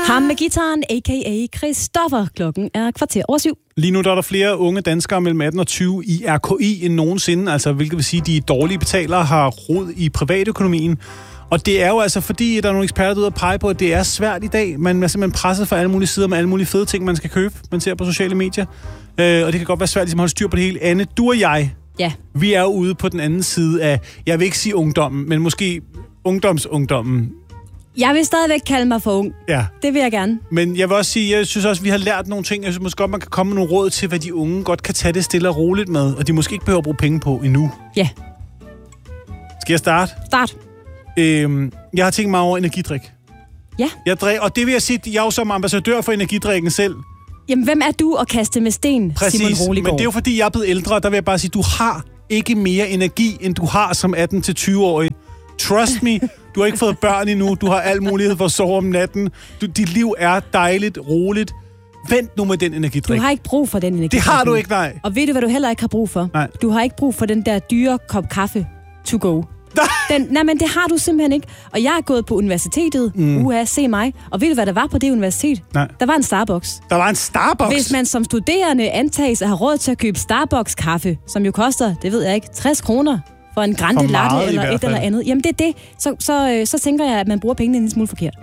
Ham med gitaren, a.k.a. Christoffer. Klokken er 6:15. Lige nu der er der flere unge danskere mellem 18 og 20 i RKI end nogensinde, altså hvilket vil sige, at de dårlige betalere har rod i privatøkonomien. Og det er jo altså fordi, der er nogle eksperter ude at pege på, at det er svært i dag. Man er simpelthen presset fra alle mulige sider med alle mulige fede ting, man skal købe. Man ser på sociale medier. Og det kan godt være svært ligesom at holde styr på det hele. Anne, du og jeg, vi er jo ude på den anden side af, jeg vil ikke sige ungdommen, men måske ungdomsungdommen. Jeg vil stadigvæk kalde mig for ung. Ja. Det vil jeg gerne. Men jeg vil også sige, jeg synes også, at vi har lært nogle ting. Jeg synes måske godt, man kan komme med nogle råd til, hvad de unge godt kan tage det stille og roligt med, og de måske ikke behøver at bruge penge på endnu. Ja. Skal jeg starte? Start. Jeg har tænkt mig over energidrik. Ja. Og det vil jeg sige, jeg er jo som ambassadør for energidrikken selv. Jamen, hvem er du at kaste med sten, Præcis, Simon Roligård? men det er jo fordi, jeg er blevet ældre, der vil jeg bare sige, du har ikke mere energi, end du har som 18-20-årig. Trust me, du har ikke fået børn endnu, du har al mulighed for at sove om natten. Dit liv er dejligt, roligt. Vent nu med den energidrik. Du har ikke brug for den energidrik. Det har du ikke, nej. Og ved du, hvad du heller ikke har brug for? Nej. Du har ikke brug for den der dyre kop kaffe to go. Nej, men det har du simpelthen ikke. Og jeg er gået på universitetet. Se mig. Og ved du, hvad der var på det universitet? Nej. Der var en Starbucks. Der var en Starbucks? Hvis man som studerende antages at have råd til at købe Starbucks-kaffe, som jo koster, det ved jeg ikke, 60 kroner for en grande latte eller et eller andet. Jamen det er det. Så tænker jeg, at man bruger pengene en lille smule forkert.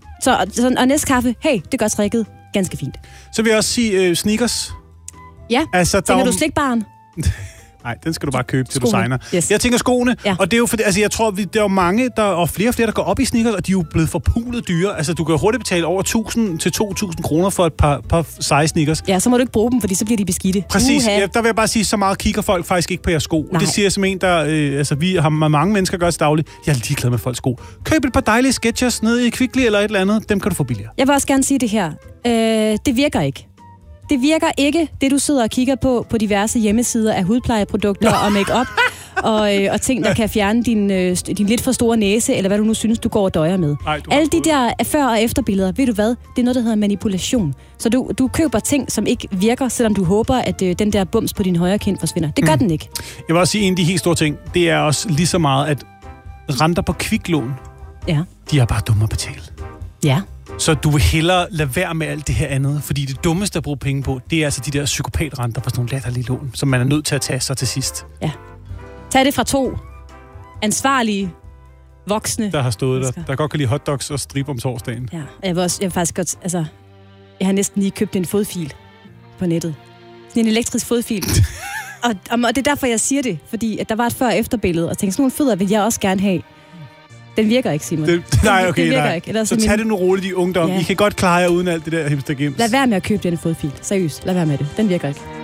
Og næste kaffe, hey, det gør tricket ganske fint. Så vil jeg også sige Snickers. Ja, altså, tænker du slikbaren? Nej, den skal du bare købe, til du signer. Yes. Jeg tænker skoene, og det er jo fordi, altså jeg tror, der er jo mange, og flere og flere, der går op i Snickers, og de er jo blevet forpulet dyre. Altså, du kan hurtigt betale over 1.000 til 2.000 kroner for et par seje Snickers. Ja, så må du ikke bruge dem, fordi så bliver de beskidte. Præcis. Ja, der vil jeg bare sige, så meget kigger folk faktisk ikke på jeres sko. Nej. Det siger jeg som en, der, vi har mange mennesker gør til dagligt. Jeg er ligeglad med folks sko. Køb et par dejlige Skechers nede i Kvickly eller et eller andet. Dem kan du få billigere. Jeg vil også gerne sige det her. Det virker ikke. Det virker ikke, det du sidder og kigger på diverse hjemmesider af hudplejeprodukter og make-up og ting, der kan fjerne din lidt for store næse, eller hvad du nu synes, du går og døjer med. Alle de der før- og efterbilleder, ved du hvad? Det er noget, der hedder manipulation. Så du køber ting, som ikke virker, selvom du håber, at den der bums på din højre kind forsvinder. Det gør den ikke. Jeg vil også sige, en af de helt store ting, det er også lige så meget, at renter på kviklån, de er bare dumme at betale. Ja. Så du vil hellere lade være med alt det her andet, fordi det dummeste at bruge penge på, det er altså de der psykopatrenter på sådan nogle latterlige lån, som man er nødt til at tage sig til sidst. Ja. Tag det fra 2 ansvarlige voksne. Der har stået der godt kan lide hotdogs og strip om torsdagen. Ja, jeg vil faktisk godt, altså, jeg har næsten lige købt en fodfil på nettet. Sådan en elektrisk fodfil. og det er derfor, jeg siger det, fordi at der var et før- og efterbillede, og tænkte, sådan nogle fødder vil jeg også gerne have. Den virker ikke, Simon. Den virker ikke. Ellers så tag det nu roligt i ungdom. Ja. I kan godt klare jer uden alt det der hipstergims. Lad være med at købe den fodfil. Seriøst, lad være med det. Den virker ikke.